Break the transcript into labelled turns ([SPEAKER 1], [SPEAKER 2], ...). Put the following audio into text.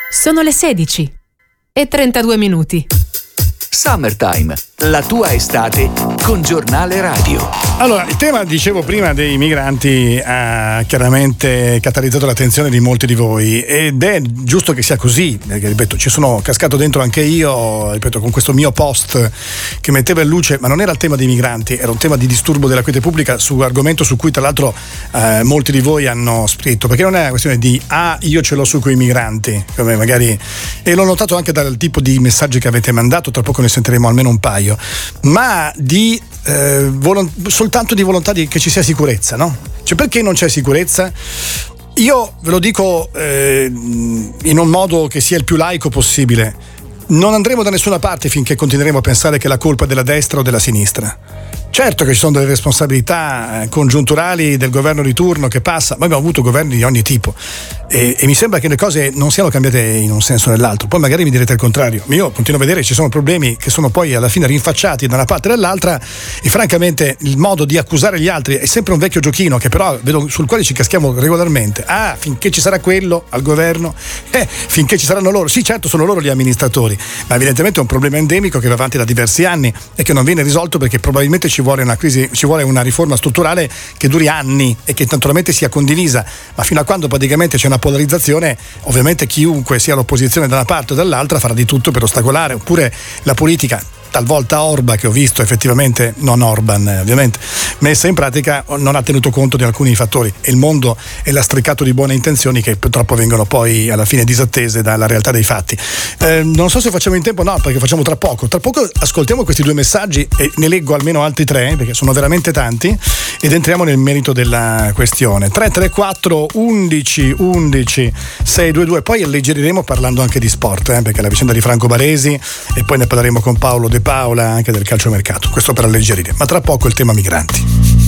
[SPEAKER 1] Sono le 16:32.
[SPEAKER 2] Summertime, la tua estate con Giornale Radio.
[SPEAKER 3] Allora, il tema, dicevo prima, dei migranti ha chiaramente catalizzato l'attenzione di molti di voi ed è giusto che sia così, perché ripeto, ci sono cascato dentro anche io, ripeto, con questo mio post che metteva in luce, ma non era il tema dei migranti, era un tema di disturbo della quiete pubblica, su argomento su cui tra l'altro molti di voi hanno scritto, perché non è una questione di io ce l'ho su quei migranti, come magari, e l'ho notato anche dal tipo di messaggi che avete mandato, tra poco ne sentiremo almeno un paio, ma di soltanto di volontà che ci sia sicurezza, no? Cioè, perché non c'è sicurezza? Io ve lo dico in un modo che sia il più laico possibile: non andremo da nessuna parte finché continueremo a pensare che la colpa è della destra o della sinistra. Certo che ci sono delle responsabilità congiunturali del governo di turno che passa, ma abbiamo avuto governi di ogni tipo e mi sembra che le cose non siano cambiate in un senso o nell'altro. Poi magari mi direte il contrario, ma io continuo a vedere che ci sono problemi che sono poi alla fine rinfacciati da una parte e dall'altra, e francamente il modo di accusare gli altri è sempre un vecchio giochino che però vedo, sul quale ci caschiamo regolarmente. Finché ci sarà quello al governo, finché ci saranno loro. Sì, certo, sono loro gli amministratori, ma evidentemente è un problema endemico che va avanti da diversi anni e che non viene risolto perché probabilmente ci vuole una crisi, ci vuole una riforma strutturale che duri anni e che naturalmente sia condivisa, ma fino a quando praticamente c'è una polarizzazione, ovviamente chiunque sia l'opposizione da una parte o dall'altra farà di tutto per ostacolare. Oppure la politica, talvolta Orban, che ho visto effettivamente, non Orban ovviamente, messa in pratica, non ha tenuto conto di alcuni fattori, e il mondo è lastricato di buone intenzioni che purtroppo vengono poi alla fine disattese dalla realtà dei fatti. Non so se facciamo in tempo, no, perché facciamo tra poco ascoltiamo questi due messaggi e ne leggo almeno altri tre perché sono veramente tanti ed entriamo nel merito della questione. 334 11 11 622, poi alleggeriremo parlando anche di sport, perché la vicenda di Franco Baresi, e poi ne parleremo con Paolo De Paola anche del calciomercato, questo per alleggerire, ma tra poco il tema migranti.